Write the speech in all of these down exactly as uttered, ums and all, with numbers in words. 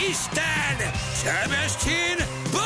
Isten! Sebestyén!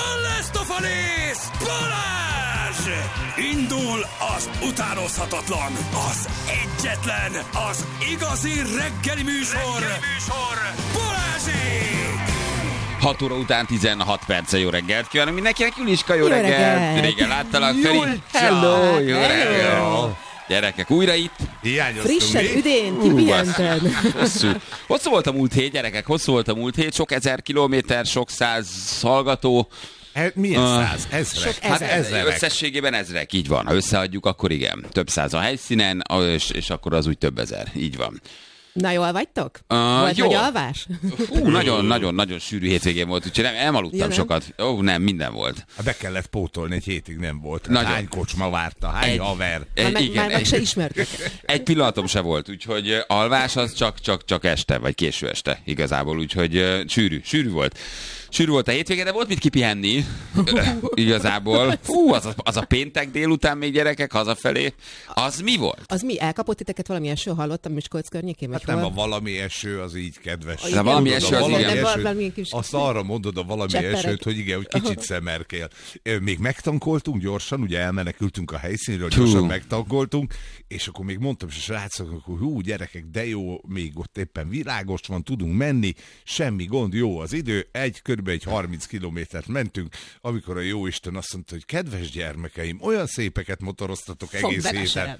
Balázs! Balázs! Indul az utánozhatatlan, az egyetlen, az igazi reggeli műsor, reggeli műsor. Balázsék! hat óra után tizenhat perce, jó reggelt kívánok mindenkinek, Juliska, jó, jó reggelt. reggelt! Régen láttalak, Feri. Hello, jó reggelt! Gyerekek, újra itt. Frissen, üdén, kipihenten. Hosszú. Hosszú volt a múlt hét, gyerekek, hosszú volt a múlt hét, sok ezer kilométer, sok száz hallgató. E, milyen száz? Ezrek? Hát ezrek. Összességében ezrek, így van. Ha összeadjuk, akkor igen. Több száz a helyszínen, és, és akkor az úgy több ezer. Így van. Na, jól vagytok? Uh, volt jó. nagy alvás? Hú, nagyon, nagyon, nagyon sűrű hétvégén volt, úgyhogy nem, elmaludtam ja, sokat. Ó, oh, nem, minden volt. Be kellett pótolni, egy hétig nem volt. Nagyon. Hány kocsma várta, hány egy, haver. Egy, már, igen, már meg egy, se ismertek. Egy pillanatom se volt, úgyhogy alvás az csak, csak, csak este, vagy késő este igazából, úgyhogy uh, sűrű, sűrű volt. Sűrű volt a hétvége, de volt mit kipihenni, igazából. Fú, az a, az a péntek délután még gyerekek hazafelé, az mi volt? Az mi? Elkapott titeket valami eső? Hallottam Miskolc környékén? Hát nem, a valami eső az így kedves. De valami eső az valami igen. Esőt, kis... Azt arra mondod a valami Csepperek. Esőt, hogy igen, hogy kicsit szemerkél. Még megtankoltunk gyorsan, ugye elmenekültünk a helyszínről, gyorsan megtankoltunk, és akkor még mondtam, és a srácok, hogy hú, gyerekek, de jó, még ott éppen világos van, tudunk menni, semmi gond, jó az idő, egy körülbelül egy harminc kilométert mentünk, amikor a jóisten azt mondta, hogy kedves gyermekeim, olyan szépeket motoroztatok egész héten.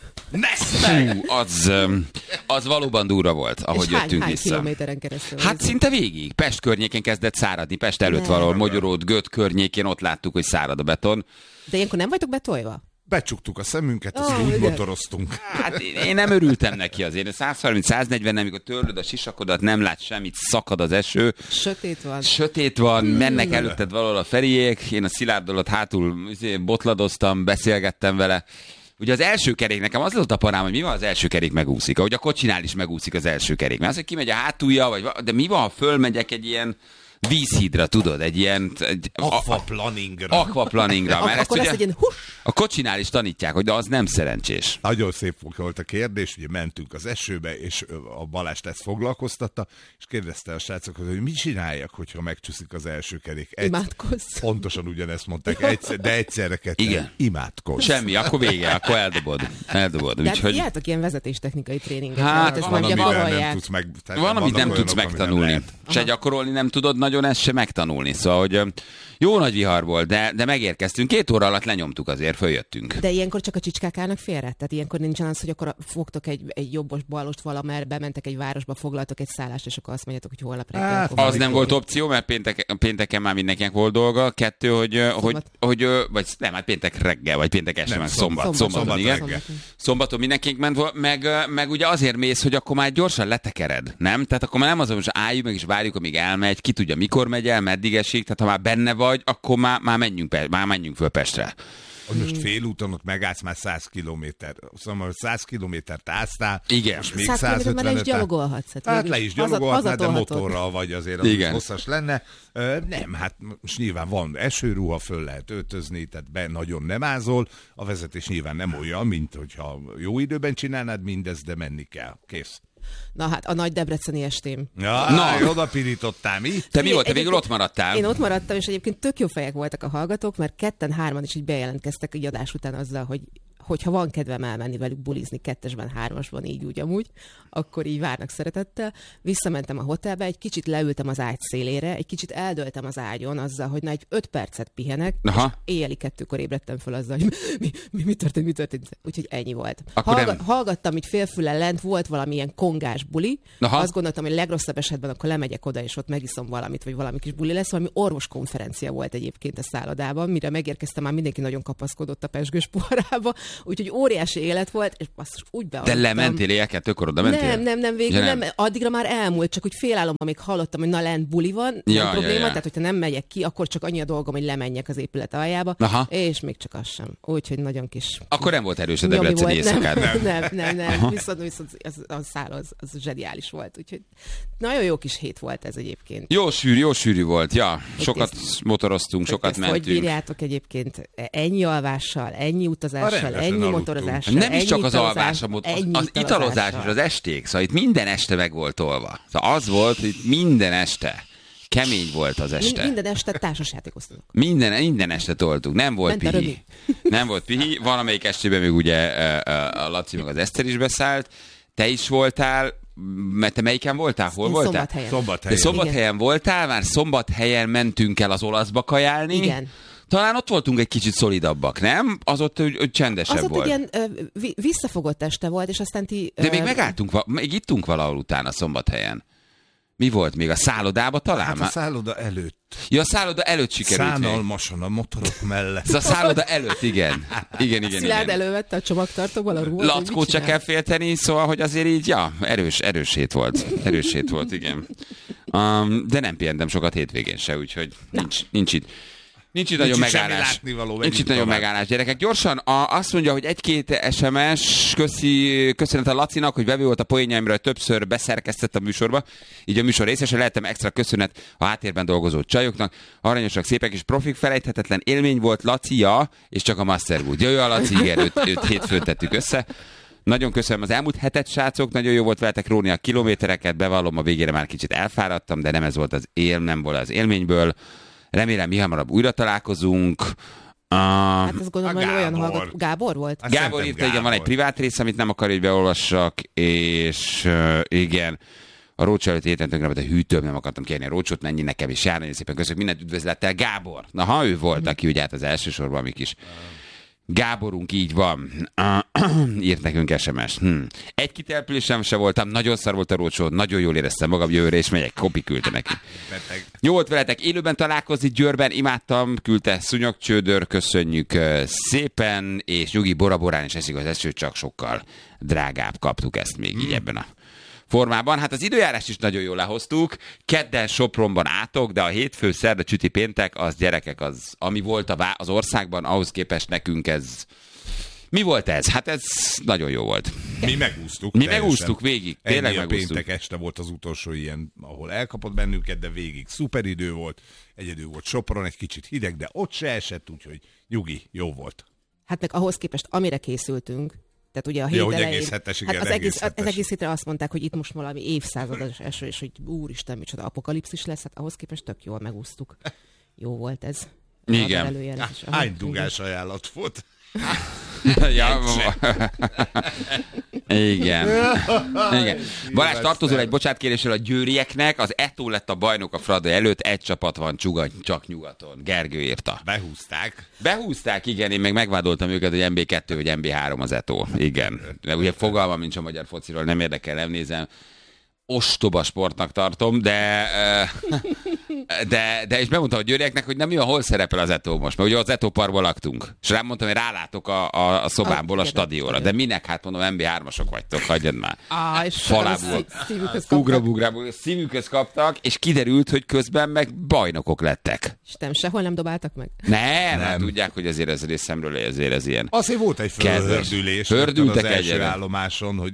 Fú, az, az valóban durva volt, ahogy és jöttünk hány, vissza. Hány kilométeren keresztül? Hát szinte végig. Pest környékén kezdett száradni. Pest előtt valahol Magyaród, Göt környékén ott láttuk, hogy szárad a beton. De ilyenkor nem vagytok betolva? Becsuktuk a szemünket, azt oh, úgy igen. motoroztunk. Hát én nem örültem neki azért. száz harminc száz negyven, amikor törlöd a sisakodat, nem látsz semmit, szakad az eső. Sötét van. Sötét van, mennek előtted valahol a Feriék, én a Szilárd alatt hátul botladoztam, beszélgettem vele. Ugye az első kerék, nekem az volt a parám, hogy mi van, az első kerék megúszik. Ahogy a kocsinál is megúszik az első kerék. Mert az, hogy kimegy a hátulja, vagy, de mi van, ha fölmegyek egy ilyen vízhídra, tudod, egy ilyen... Egy, aquaplaningra. Aquaplaningra. Ak- akkor lesz egy ilyen hus. A kocsinál is tanítják, hogy de az nem szerencsés. Nagyon szép volt a kérdés, ugye mentünk az esőbe, és a Balást ezt foglalkoztatta, és kérdezte a srácokat, hogy mit csináljak, hogyha megcsúszik az első kerék. Egy, imádkozz. Pontosan ugyanezt mondták, egyszer, de egyszerre ketten. Igen. Imádkozz. Semmi, akkor vége, akkor eldobod. eldobod. De hát úgyhogy... jártok ilyen vezetéstechnikai tréninget. Hát, ezt van, nem nem tudsz meg, van, amit nem tudsz megtanulni. Nem se gyakorolni nem tudod nagyon, ezt se megtanulni. Szóval, hogy jó nagy vihar volt, de, de megérkeztünk. Két óra alatt lenyomtuk azért, följöttünk. De ilyenkor csak a csicskák állnak félre? Tehát ilyenkor nincsen az, hogy akkor fogtok egy, egy jobbos balost valamerre, bementek egy városba, foglaltok egy szállást, és akkor azt mondjátok, hogy holnap reggel. Hát, az nem volt opció, mert péntek, pénteken már mindenkinek volt dolga. Kettő, hogy, hogy, hogy, vagy nem, hát péntek reggel, vagy péntek este, meg szombat. Szombat, szombaton, szombat, igen. Szombaton. Szombaton mindenkinek ment volt, meg, meg ugye azért mész, hogy akkor már gyorsan letekered, nem? Tehát akkor már nem az, hogy most álljunk meg és várjuk, amíg elmegy, ki tudja, mikor megy el, meddig esik, tehát ha már benne vagy, akkor már, már, menjünk, már menjünk föl Pestre. Most félúton ott megállsz már száz kilométer. Szóval száz kilométert áztál, igen. most még száz kilométer már le is gyalogolhatsz. Hát, hát le is gyalogolhatnál, de motorral vagy azért, az igen. hosszas lenne. Uh, nem, hát most nyilván van esőruha, föl lehet öltözni, tehát be nagyon nem ázol. A vezetés nyilván nem olyan, mint hogyha jó időben csinálnád mindezt, de menni kell. Kész. Na hát, a nagy debreceni estém. Ja, na, oda pirítottál, mi? Te mi volt? Te végül ott maradtál? Én ott maradtam, és egyébként tök jó fejek voltak a hallgatók, mert ketten-hárman is így bejelentkeztek egy adás után azzal, hogy hogyha van kedvem elmenni velük bulizni kettesben, hármasban, így úgy amúgy, akkor így várnak szeretettel. Visszamentem a hotelbe, egy kicsit leültem az ágy szélére, egy kicsit eldöltem az ágyon azzal, hogy na egy öt percet pihenek, aha. és éjjeli kettőkor ébredtem fel azzal, hogy mi, mi, mi történt, mi történt. Úgyhogy ennyi volt. Hallga- nem... Hallgattam így félfülen lent, volt valamilyen kongás buli, aha. Azt gondoltam, hogy legrosszabb esetben akkor lemegyek oda, és ott megiszom valamit, vagy valami kis buli lesz. Valami orvoskonferencia volt egyébként a szállodában, mire megérkeztem, már mindenki nagyon kapaszkodott a pezsgős poharába. Úgyhogy óriási élet volt, és basszus, úgy beadtam. De lementél éjjel, tök oda mentél? Nem, nem, nem, végül ja, nem. Addigra már elmúlt, csak hogy félálomban még hallottam, hogy na lent buli van, ja, nem probléma, ja, ja. tehát hogyha nem megyek ki, akkor csak annyi a dolgom, hogy lemenjek az épület aljába, aha. És még csak az sem. Úgyhogy nagyon kis... Akkor nem volt erős a debreceni éjszakád. Nem, nem, nem, nem. Viszont, viszont az, a száll az, az zseniális volt, úgyhogy nagyon jó kis hét volt ez egyébként. Jó sűrű, jó sűrű volt, ja. Sokat ezt, motoroztunk, sokat ezt mentünk. Hogy bírjátok egyébként ennyi alvással, ennyi utazással, ennyi motorozással, nem is ennyi csak az alvás, az italozás és az esték, szóval itt minden este meg volt tolva. Szóval az volt, hogy minden este Kemény volt az este. Minden este társasjátékoztunk. Minden, minden este toltuk. Nem volt Ment pihi. Nem volt pihi. Valamelyik estében még ugye a Laci meg az Eszter is beszállt. Te is voltál. Mert te melyiken voltál? Hol Én voltál? Szombathelyen. Szombathelyen. De Szombathelyen voltál, már Szombathelyen mentünk el az olaszba kajálni. Igen. Talán ott voltunk egy kicsit szolidabbak, nem? Az ott hogy, hogy csendesebb az ott volt. ilyen ö, visszafogott este volt, és aztán ti... De még ö, megálltunk, még ittunk valahol utána Szombathelyen. Mi volt még? A szállodába talán? Hát a szálloda előtt. Ja, a szálloda előtt sikerült. Szánalmasan a motorok mellett. Ez a szálloda előtt, igen. Igen, igen, Szilárd igen. elővette a csomagtartóból a ruhat. Lackót se kell félteni, szóval, hogy azért így, ja, erős, erős hét volt. Erős hét volt, igen. Um, de nem pihentem sokat hétvégén se, úgyhogy nincs, nincs itt. Nincs itt nagyon megállás. Nincs itt nagyon megállás, gyerekek. Gyorsan a, azt mondja, hogy egy-két es em es, köszi, köszönet a Lacinak, hogy vevő volt a poénjaimra, hogy többször beszerkesztett a műsorba. Így a műsor részese lehetem, extra köszönet a háttérben dolgozó csajoknak. Aranyosak, szépek és profik, felejthetetlen élmény volt Lacia, és csak a Mastergood. Jöjjön a Laci, igen, őt, őt hétfőn tettük össze. Nagyon köszönöm az elmúlt hetet, srácok, nagyon jó volt veletek róni a kilométereket, bevallom, a végére már kicsit elfáradtam, de nem ez volt az él, nem volt az élményből. Remélem, mi hamarabb újra találkozunk. Uh, hát azt gondolom, hogy olyan hallgat... Gábor volt? Azt Gábor írta, igen, van egy privát rész, amit nem akar, hogy beolvassak, és uh, igen, a Rócsó előtt héten tönkre, a hűtőm, nem akartam kérni a Rócsót, mennyi nekem is jár, nagyon szépen köszönjük, mindent üdvözlettel, Gábor. Na, ha ő volt, aki ugye hát az elsősorban mi kis Gáborunk, így van. Írt nekünk es em es. Hm. Egy kitelepülésem se voltam, nagyon szar volt a Rócsó, nagyon jól éreztem magam, jövőre és megyek, kopi küldte neki. Jó volt veletek élőben találkozni Győrben, imádtam, küldte Szúnyogcsődör, köszönjük szépen, és Nyugi Bora-Borán is eszik az eső, csak sokkal drágább, kaptuk ezt még így ebben a formában. Hát az időjárást is nagyon jól lehoztuk. Kedden Sopronban átok, de a hétfő, szerda, csüti, péntek, az gyerekek, az, ami volt a vá- az országban, ahhoz képest nekünk ez... Mi volt ez? Hát ez nagyon jó volt. Mi megúsztuk. Mi megúsztuk végig. Tényleg Ennyi a megúsztuk. péntek este volt az utolsó ilyen, ahol elkapott bennünket, de végig szuper idő volt. Egyedül volt Sopron, egy kicsit hideg, de ott se esett, úgyhogy nyugi, jó volt. Hát meg ahhoz képest, amire készültünk, tehát ugye a hét Jó, elején, egész hetes, igen, hát az, egész egész, hetes. az egész hétre azt mondták, hogy itt most valami évszázados eső, és hogy úristen, micsoda apokalipszis lesz, hát ahhoz képest tök jól megúsztuk. Jó volt ez. Igen. Hány dugás ajánlat volt? Ja, igen. Igen. Balázs, tartozol egy bocsátkéréssel a győrieknek, az Eto lett a bajnok a Fradi előtt, egy csapat van csugat, csak nyugaton. Gergő írta. Behúzták. Behúzták, igen, én meg megvádoltam őket, hogy em bé kettő vagy em bé három az Eto. Igen. De ugye fogalmam nincs a magyar fociról, nem érdekel, nem nézem. Ostoba sportnak tartom, de, de, de és bemondtam a győrieknek, hogy nem mi a hol szerepel az Eto most, mert ugye az Eto Parkban laktunk. És rám mondtam, hogy rálátok a, a, a szobámból a stadionra. De minek? Hát mondom, em bé hármasok vagytok, hagyjad már. Ah, és falából. Ugrabugrából szívükhöz kaptak, és kiderült, hogy közben meg bajnokok lettek. És nem sehol nem dobáltak meg? Nem, nem. Tudják, hogy azért ez részemről azért ez ilyen. Azért volt egy földülés. Földültek az első egyre. állomáson, hogy...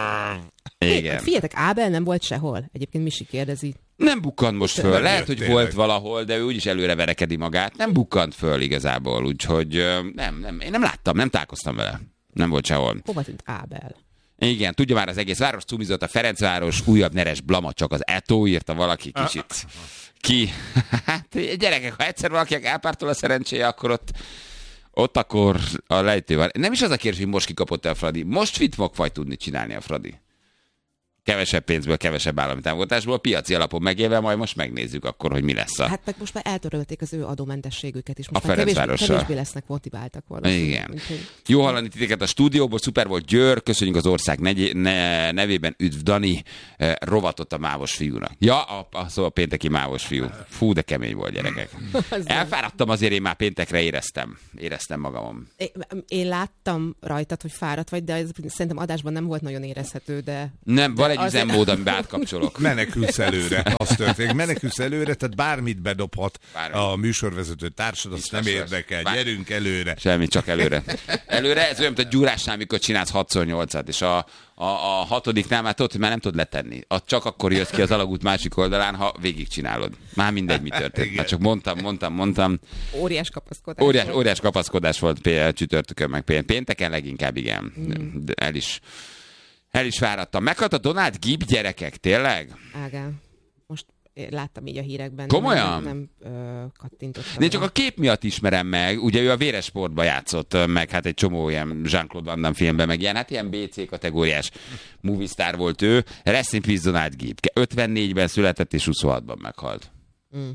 Igen. Figyeljetek, Ábel nem volt sehol. Egyébként Misi kérdezi. Nem bukkant most föl. Nem Lehet, jött hogy tényleg. volt valahol, de ő úgyis előre verekedi magát. Nem bukkant föl igazából, úgyhogy ö, nem, nem, én nem láttam, nem találkoztam vele. Nem volt sehol. Hova tűnt Ábel? Igen, tudja már az egész város, cumizott a Ferencváros, újabb neres blama, csak az Eto, írta valaki kicsit. Ki? Hát gyerekek, ha egyszer valakinek elpártol a szerencséje, akkor ott ott akkor a lejtő van. Nem is az a kérdés, hogy most kikapott-e a Fradi. Most fit fog vagy tudni csinálni a Fradi. Kevesebb pénzből, kevesebb állami támogatásból, piaci alapon megélve, majd most megnézzük akkor, hogy mi lesz a... Hát meg most már eltörölték az ő adómentességüket is. Most A már kevésbé, Ferencvárossal. kevésbé lesznek motiváltak volna. Igen. Úgyhogy... Jó hallani titeket a stúdióból, szuper volt Győr, köszönjük az ország negy- ne- nevében, üdv Dani, eh, rovatott a mávos fiúnak. Ja, a, a, szóval a pénteki mávos fiú. Fú, de kemény volt, gyerekek. Elfáradtam, azért én már péntekre éreztem. Éreztem magamon. Én, én láttam rajtad, hogy fáradt vagy, de ez szerintem adásban nem volt nagyon érezhető, de... Nem, van egy azért- üzemmód, amiben átkapcsolok. Menekülsz előre, az történik. Menekülsz előre, tehát bármit bedobhat Bármi. a műsorvezető társad, azt nem Biztos, érdekel. bár- Gyerünk előre. Semmi, csak előre. Előre, ez olyan, mint a gyúrásnál, amikor csinálsz hatszor nyolcat, és a, a, a hatodiknál már tudod, hogy már nem tudod letenni. A, csak akkor jössz ki az alagút másik oldalán, ha végigcsinálod. Már mindegy, mi történt. Igen. Már csak mondtam, mondtam, mondtam. Óriás kapaszkodás. Óriás, volt. óriás kapaszkodás volt pé- csütörtökön, meg pé- pénteken leginkább, igen. Mm. De el is, el is fáradtam. Meghalt a Donald Gibb, gyerekek, tényleg? Ágán. Most láttam így a hírekben. Komolyan? Nem, nem ö, kattintottam. Én csak a kép miatt ismerem meg, ugye ő a Véres Sportban játszott, meg hát egy csomó ilyen Jean-Claude Van Damme filmben, meg ilyen, hát ilyen bé cé kategóriás movie star volt ő. Rest in peace Donald Gibb. ötvennégyben született és huszonhatban meghalt. Mm.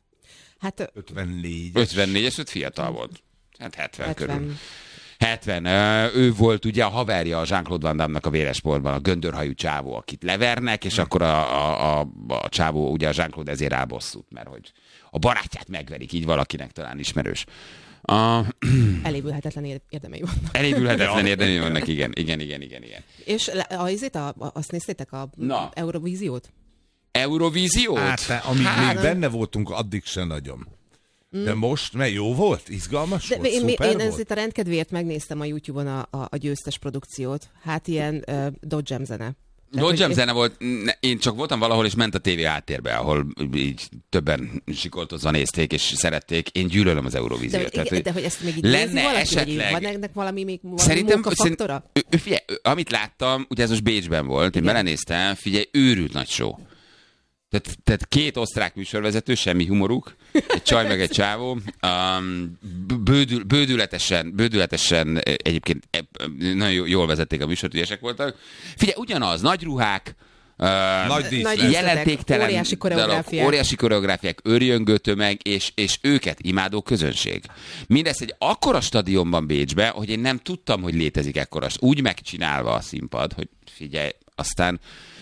Hát ötvennégy. ötvennégyes, öt fiatal volt. Hát hetven, hetven körül. hetven. Ő volt ugye a haverja a Jean-Claude Van Damme-nak a Véres Sportban, a göndörhajú csávó, akit levernek, és hmm. akkor a, a, a, a csávó, ugye a Jean-Claude ezért rábosszút, mert hogy a barátját megverik, így valakinek talán ismerős. A... Elévülhetetlen érdemei vannak. Elévülhetetlen érdemei vannak, igen, igen, igen, igen, igen. És a, a, a, azt néztétek, a Na. Eurovíziót? Eurovíziót? Hát, amíg hát, még benne voltunk, addig se nagyon. De most, mert jó volt? Izgalmas De volt? Én, Szuper én volt? ezért a rendkedvéért megnéztem a YouTube-on a, a, a győztes produkciót. Hát ilyen uh, Dodge Jam zene. Dodge Jam zene volt, én csak voltam valahol, és ment a tévé háttérbe, ahol így többen sikoltozva nézték, és szerették. Én gyűlölöm az Eurovíziót. De, Tehát, igen, de hogy ezt még így nézni valaki, esetleg... van ennek valami, még valami szerintem, munkafaktora? Szerintem, figyelj, amit láttam, ugye ez most Bécsben volt, én igen. belenéztem, figyelj, őrült nagy show. Tehát, tehát két osztrák műsorvezető, semmi humoruk, egy csaj meg egy csávó, um, bődül, bődületesen, bődületesen egyébként nagyon jól vezették a műsort, ügyesek voltak. Figyelj, ugyanaz, nagy ruhák, uh, nagy, nagy jelentéktelen óriási koreográfiák, óriási koreográfiák, örjöngő tömeg, és, és őket imádó közönség. Mindezt egy akkora stadionban Bécsbe, hogy én nem tudtam, hogy létezik ekkora, úgy megcsinálva a színpad, hogy figyelj, aztán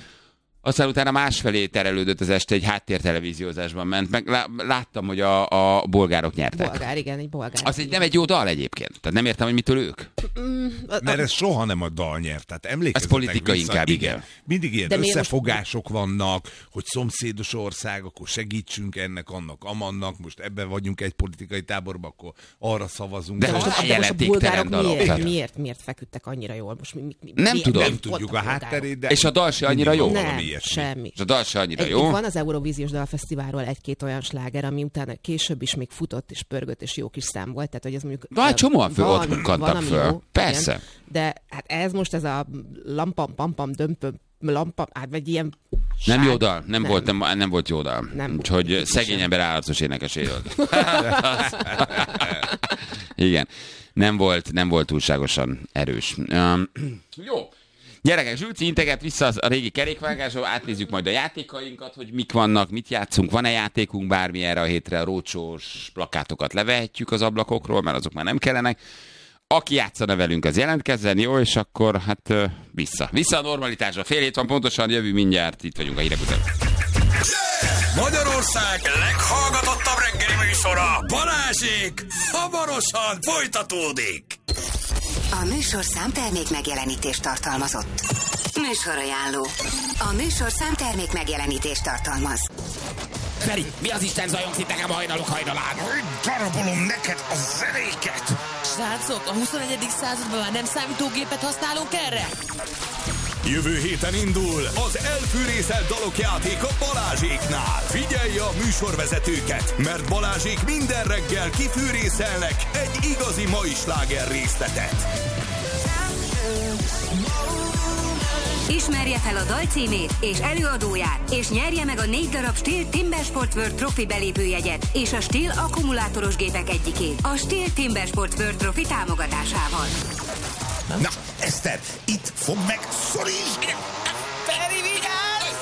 Aztán utána másfelé terelődött az este, egy háttértelevíziózásban ment, meg láttam, hogy a, a bolgárok nyertek. Bolgár, igen, egy bolgár. Az egy, nem egy jó dal egyébként. Tehát nem értem, hogy mitől ők. Mm, a, Mert ez soha nem a dal nyert. Tehát emlékezzetek ez politika vissza, inkább, igen. igen. Mindig ilyen de összefogások most... vannak, hogy szomszédos ország, akkor segítsünk ennek, annak, amannak. Most ebben vagyunk egy politikai táborban, akkor arra szavazunk. De, de most a jelentéktelen dalok. Miért, miért, miért feküdtek annyira jól? Most mi, mi, mi, nem miért, tudom. Nem tudjuk a hátterét, de... És a dal se annyira jó. Nem. Semmi. És a dal se annyira egy, jó. Van az Eurovíziós Dalfesztiválról egy-két olyan sláger, ami utána később is még futott és pörgött, és jó kis szám volt. Tehát, hogy ez mondjuk... Van, csomóan föl, ott bukkantak föl. Jó, persze. Igen, de hát ez most ez a lampam, pampam, dömpöm, lampam, hát vagy ilyen... Ság. Nem jó dal, nem, nem. Volt, nem, nem volt jó dal. Nem. Úgyhogy szegény ember állatos énekes élt. Igen. Nem volt, nem volt túlságosan erős. Um, jó. Gyerekek, Zsülci integet vissza a régi kerékvágásról, átnézzük majd a játékainkat, hogy mik vannak, mit játszunk, van-e játékunk bármi erre a hétre, a rócsós plakátokat levehetjük az ablakokról, mert azok már nem kellenek. Aki játszana velünk, az jelentkezzen, jó, és akkor hát vissza. Vissza a normalitásra. Fél hét van pontosan, jövő mindjárt, itt vagyunk a hírek után. Magyarország leghallgatottabb reggeli műsora, Balázsék, hamarosan folytatódik. A műsorszám termék megjelenítést tartalmazott. Műsorajánló. A műsorszám termék megjelenítést tartalmaz. Feri, mi az Isten zajongsz itt nekem a hajnalok hajnalán? Hogy darabolom neked a zenéket? Srácok, a huszonegyedik században már nem számítógépet használunk erre? Jövő héten indul az elfűrészelt dalok játéka Balázséknál. Figyelj a műsorvezetőket, mert Balázsék minden reggel kifűrészelnek egy igazi mai sláger részletet. Ismerje fel a dal címét és előadóját, és nyerje meg a négy darab Stihl Timber Sport World Trophy belépőjegyet és a Stihl akkumulátoros gépek egyikét a Stihl Timber Sport World Trophy támogatásával. Na, Eszter, itt fog meg, szoríts! Feri, vigyázz!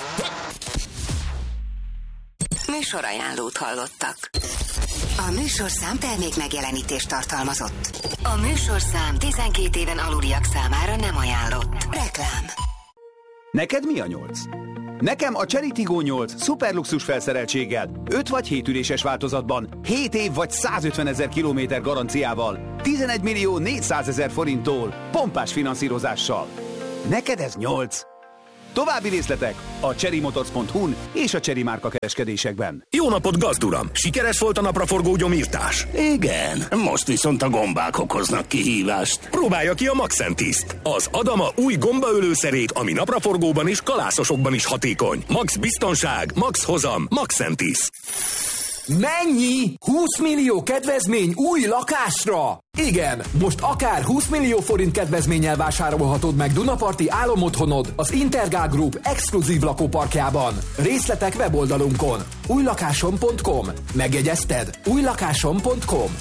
Műsorajánlót hallottak. A műsorszám termék megjelenítést tartalmazott. A műsorszám tizenkét éven aluliak számára nem ajánlott. Reklám. Neked mi a nyolc? Nekem a Chery Tiggo nyolc szuperluxus felszereltséggel, öt vagy hét üléses változatban, hét év vagy százötvenezer kilométer garanciával, tizenegy millió négyszázezer forinttól, pompás finanszírozással. Neked ez nyolc. További részletek a cherrymotors pont hu-n és a Chery márka kereskedésekben. Jó napot, gazduram! Sikeres volt a napraforgó gyomírtás? Igen, most viszont a gombák okoznak kihívást. Próbálja ki a Maxentiszt, az Adama új gombaölőszerét, ami napraforgóban és kalászosokban is hatékony. Max biztonság, max hozam, Maxentis. Mennyi? húsz millió kedvezmény új lakásra? Igen, most akár húsz millió forint kedvezménnyel vásárolhatod meg Dunaparti álomotthonod az Intergál Group exkluzív lakóparkjában. Részletek weboldalunkon. újlakásom pont com. Megjegyezted? újlakásom pont com.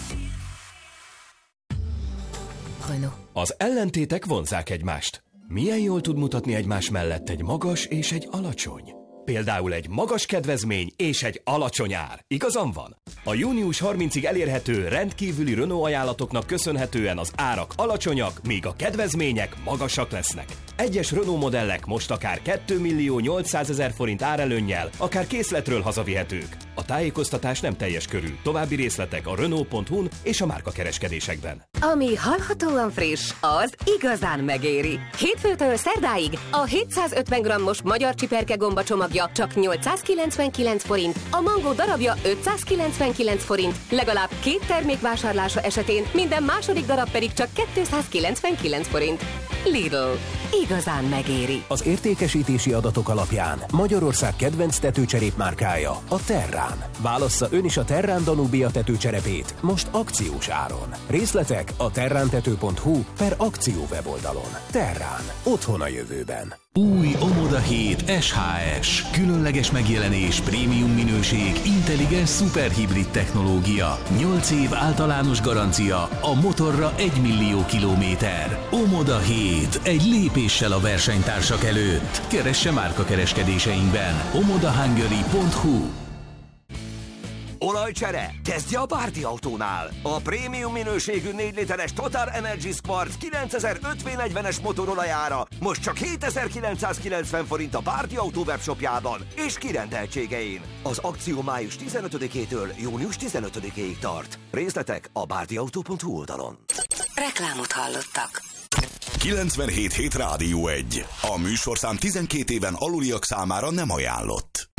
Az ellentétek vonzzák egymást. Milyen jól tud mutatni egymás mellett egy magas és egy alacsony? Például egy magas kedvezmény és egy alacsony ár. Igazam van? A június harmincadikáig elérhető rendkívüli Renault ajánlatoknak köszönhetően az árak alacsonyak, míg a kedvezmények magasak lesznek. Egyes Renault modellek most akár két millió nyolcszázezer forint árelőnnyel, akár készletről hazavihetők. A tájékoztatás nem teljes körű. További részletek a Renault pont hu-n és a márkakereskedésekben. Ami hallhatóan friss, az igazán megéri. Hétfőtől szerdáig a hétszázötven grammos magyar csiperke gomba csomagja csak nyolcszázkilencvenkilenc forint, a mangó darabja ötszázkilencvenkilenc forint, legalább két termék vásárlása esetén minden második darab pedig csak kétszázkilencvenkilenc forint. Lidl. Igazán megéri. Az értékesítési adatok alapján Magyarország kedvenc tetőcserépmárkája a Terrán. Válassza ön is a Terrán Danubia tetőcserepét most akciós áron. Részletek a terrántető pont hu per akció weboldalon. Terrán. Otthon a jövőben. Új Omoda hét es há es. Különleges megjelenés, prémium minőség, intelligens szuperhibrid technológia. nyolc év általános garancia, a motorra egy millió kilométer. Omoda hét. Egy lépéssel a versenytársak előtt. Keresse márkakereskedéseinkben. omoda hungary pont hu. Olajcsere? Kezdje a Bárdi Autónál! A prémium minőségű négy literes Total Energy Squart kilencezer öt vé negyvenes motorolajára most csak hétezer-kilencszázkilencven forint a Bárdi Autó webshopjában és kirendeltségein. Az akció május tizenötödikétől június tizenötödikéig tart. Részletek a bárdiautó pont hu oldalon. Reklámot hallottak. kilencvenhét hét Rádió egy. A műsorszám tizenkét éven aluliak számára nem ajánlott.